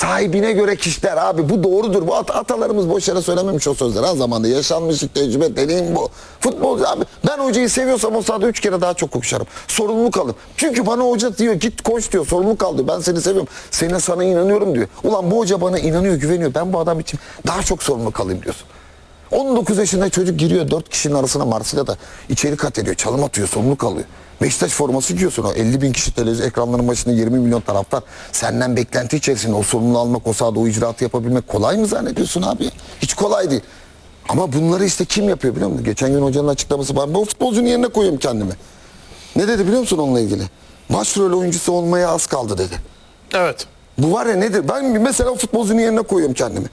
sahibine göre kişiler abi. Bu doğrudur. Bu atalarımız boş yere söylememiş o sözler. Ha zamanda yaşanmışlık, tecrübe, deneyim bu. Futbolcu abi. Ben hocayı seviyorsam o sahada 3 kere daha çok koşarım. Sorumluluk alın. Çünkü bana hoca diyor git koş diyor. Sorumluluk al diyor. Ben seni seviyorum. Sana inanıyorum diyor. Ulan bu hoca bana inanıyor, güveniyor. Ben bu adam için daha çok sorumluluk alayım diyorsun. 19 yaşında çocuk giriyor 4 kişinin arasına Marsilya'da içeri kat ediyor. Çalım atıyor, sorumluluk alıyor. Beşiktaş forması giyiyorsun o 50 bin kişi televizyon ekranlarının başında 20 milyon taraftar. Senden beklenti içerisinde o sorumluluğu almak, o sahada o icraatı yapabilmek kolay mı zannediyorsun abi? Hiç kolay değil. Ama bunları işte kim yapıyor biliyor musun? Geçen gün hocanın açıklaması var. Ben o futbolcunun yerine koyuyorum kendimi. Ne dedi biliyor musun onunla ilgili? Başrol oyuncusu olmaya az kaldı dedi. Evet. Bu var ya nedir? Ben mesela futbolcunun yerine koyuyorum kendimi.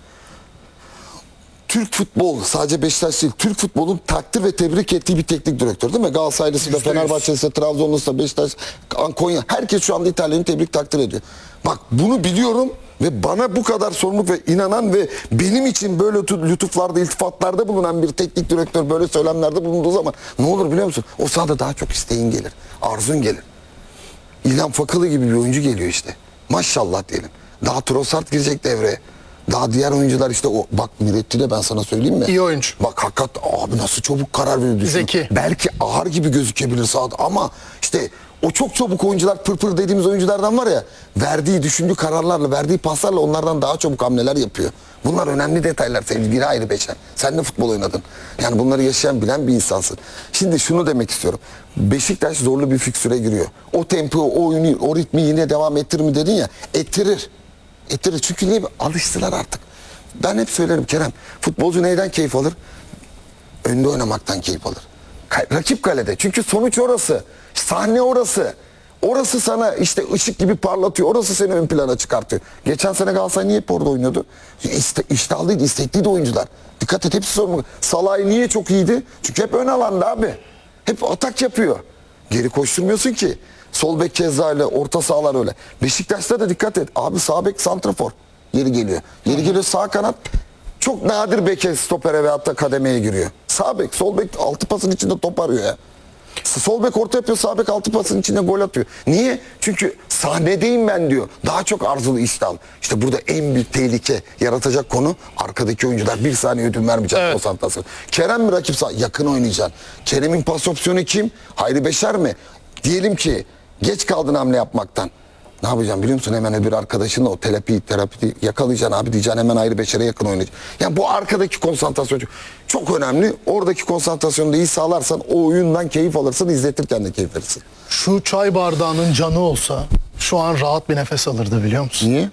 Türk futbol sadece Beşiktaş değil, Türk futbolun takdir ve tebrik ettiği bir teknik direktör değil mi? Galatasaraylısıyla, Fenerbahçelisiyle, Trabzonlusuyla, Beşiktaş, Konya. Herkes şu anda İtalya'nın tebrik takdir ediyor. Bak bunu biliyorum ve bana bu kadar sorumluluk ve inanan ve benim için böyle lütuflarda, iltifatlarda bulunan bir teknik direktör böyle söylemlerde bulunduğu zaman ne olur biliyor musun? O sahada daha çok isteğin gelir, arzun gelir. İlhan Fakılı gibi bir oyuncu geliyor işte. Maşallah diyelim. Daha Trossard girecek devreye. Daha diğer oyuncular işte o bak Miretti de ben sana söyleyeyim mi? İyi oyuncu. Bak hakikat abi nasıl çabuk karar veriyor düşün. Zeki. Belki ağır gibi gözükebilir sahada ama işte o çok çabuk oyuncular pırpır dediğimiz oyunculardan var ya verdiği düşündüğü kararlarla verdiği paslarla onlardan daha çabuk hamleler yapıyor. Bunlar önemli detaylar sevgili biri ayrı beşer. Sen de futbol oynadın. Yani bunları yaşayan bilen bir insansın. Şimdi şunu demek istiyorum. Beşiktaş zorlu bir fikstüre giriyor. O tempo, o oyunu, o ritmi yine devam ettirir mi dedin ya ettirir. Ettirir. Çünkü niye? Alıştılar artık. Ben hep söylerim Kerem. Futbolcu neyden keyif alır? Önde oynamaktan keyif alır. Rakip kalede. Çünkü sonuç orası. Sahne orası. Orası sana işte ışık gibi parlatıyor. Orası seni ön plana çıkartıyor. Geçen sene Galatasaray niye hep orada oynuyordu? İştahlıydı, istekliydi oyuncular. Dikkat et hepsi sorumlu. Salah'ı niye çok iyiydi? Çünkü hep ön alanda abi. Hep atak yapıyor. Geri koşturmuyorsun ki. Sol bek keza öyle, orta sahalar öyle. Beşiktaş'ta da dikkat et. Abi sağ bek santrafor. Yeri geliyor. Yeri geliyor sağ kanat. Çok nadir beke, stopere veyahut da kademeye giriyor. Sağ bek, sol bek altı pasın içinde top arıyor ya. Sol bek orta yapıyor, sağ bek altı pasın içinde gol atıyor. Niye? Çünkü sahnedeyim ben diyor. Daha çok arzulu iştahlı. İşte burada en büyük tehlike yaratacak konu arkadaki oyuncular bir saniye ödün vermeyecek evet. konsantrasyon. Kerem mi rakip yakın oynayacaksın. Kerem'in pas opsiyonu kim? Hayri Beşer mi? Diyelim ki geç kaldın hamle yapmaktan. Ne yapacağım biliyor musun? Hemen öbür arkadaşınla o terapi yakalayacaksın abi diyeceksin hemen Hayri Beşer'e yakın oynayacaksın. Yani bu arkadaki konsantrasyon çok önemli. Oradaki konsantrasyonu da iyi sağlarsan o oyundan keyif alırsın, izletirken de keyif alırsın. Şu çay bardağının canı olsa şu an rahat bir nefes alırdı biliyor musun? Niye?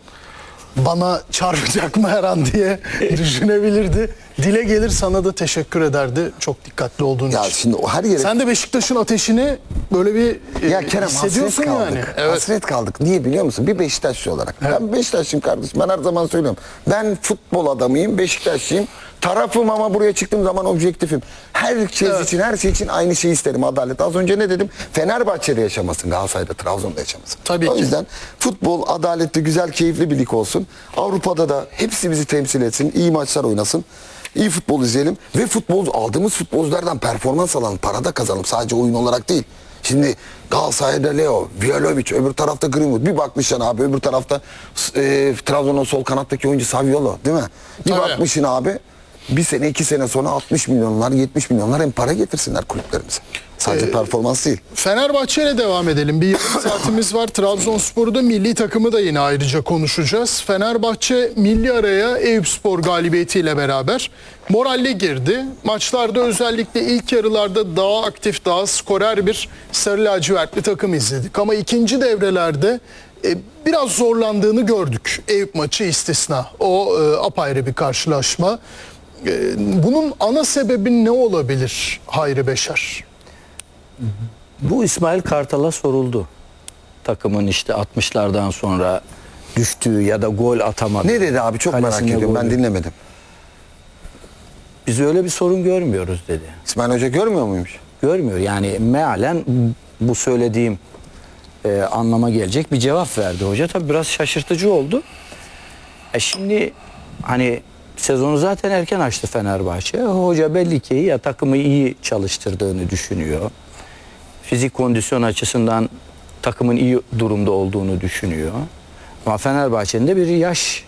Bana çarpacak mı her an diye düşünebilirdi. Dile gelir sana da teşekkür ederdi. Çok dikkatli olduğun Ya için. şimdi o her yere... Sen de Beşiktaş'ın ateşini böyle bir Ya Kerem hissediyorsun hasret yani. kaldık. Evet. Hasret kaldık. Niye biliyor musun? Bir Beşiktaşlı olarak. Evet. Ben Beşiktaşlıyım kardeşim. Ben her zaman söylüyorum. Ben futbol adamıyım, Beşiktaşlıyım. Tarafım ama buraya çıktığım zaman objektifim. Herkes için, her şey için aynı şeyi isterim. Adalet. Az önce ne dedim? Fenerbahçe'de yaşamasın, Galatasaray'da, Trabzon'da yaşamasın. Tabii o ki. yüzden futbol adaletli, güzel, keyifli bir lig olsun. Avrupa'da da hepsi bizi temsil etsin. İyi maçlar oynasın. İyi futbol izleyelim ve aldığımız futbolculardan performans alalım, para da kazanalım. Sadece oyun olarak değil. Şimdi Galatasaray'da Leo, Vjalovic, öbür tarafta Greenwood. Bir bakmışsın abi öbür tarafta Trabzon'un sol kanattaki oyuncu Saviolo değil mi? Bir Tabii. bakmışsın abi bir sene 2 sene sonra 60 milyonlar 70 milyonlar hem para getirsinler kulüplerimize. Sadece performans değil. Fenerbahçe ile devam edelim. Bir yarım saatimiz var. Trabzonspor'da milli takımı da yine ayrıca konuşacağız. Fenerbahçe milli araya Eyüpspor galibiyetiyle beraber moralle girdi. Maçlarda özellikle ilk yarılarda daha aktif, daha skorer bir sarı lacivertli takım izledik. Ama ikinci devrelerde biraz zorlandığını gördük. Eyüp maçı istisna. O apayrı bir karşılaşma. Bunun ana sebebi ne olabilir Hayri Beşer? Bu İsmail Kartal'a soruldu. Takımın işte 60'lardan sonra düştüğü ya da gol atamadı. Ne dedi abi çok merak Kalesinde ediyorum gol ben yok. dinlemedim. Biz öyle bir sorun görmüyoruz dedi. İsmail Hoca görmüyor muymuş? Görmüyor yani mealen bu söylediğim anlama gelecek bir cevap verdi hoca. Tabii biraz şaşırtıcı oldu. Şimdi hani sezonu zaten erken açtı Fenerbahçe. Hoca belli ki ya takımı iyi çalıştırdığını düşünüyor. Fizik kondisyon açısından takımın iyi durumda olduğunu düşünüyor. Ama Fenerbahçe'nin de bir yaş